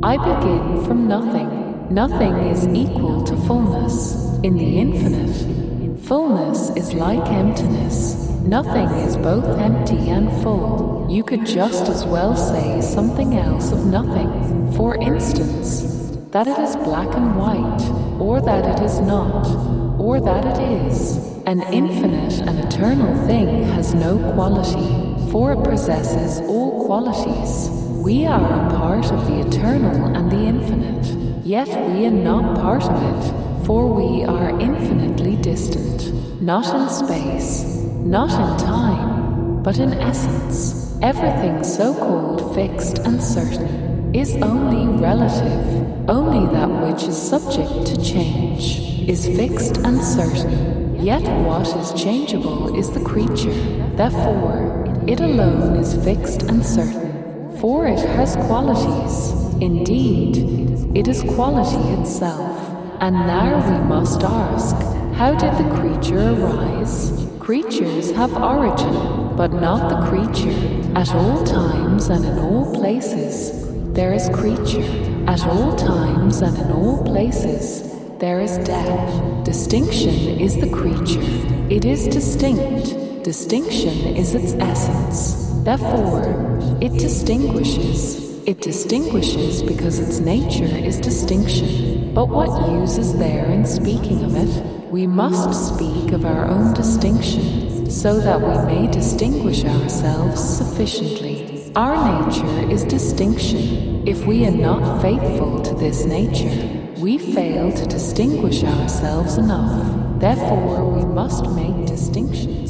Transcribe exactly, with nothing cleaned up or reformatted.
I begin from nothing. Nothing is equal to fullness. In the infinite, fullness is like emptiness. Nothing is both empty and full. You could just as well say something else of nothing. For instance, that it is black and white, or that it is not, or that it is. An infinite and eternal thing has no quality, for it possesses all qualities. We are a part of the eternal and the infinite, yet we are not part of it, for we are infinitely distant, not in space, not in time, but in essence. Everything so-called fixed and certain is only relative. Only that which is subject to change is fixed and certain. Yet what is changeable is the creature. Therefore, it alone is fixed and certain, for it has qualities. Indeed, it is quality itself. And now we must ask, how did the creature arise? Creatures have origin, but not the creature. At all times and in all places, there is creature. At all times and in all places, there is death. Distinction is the creature. It is distinct. Distinction is its essence. Therefore, it distinguishes. It distinguishes because its nature is distinction. But what use is there in speaking of it? We must speak of our own distinction, so that we may distinguish ourselves sufficiently. Our nature is distinction. If we are not faithful to this nature, we fail to distinguish ourselves enough. Therefore, we must make distinctions.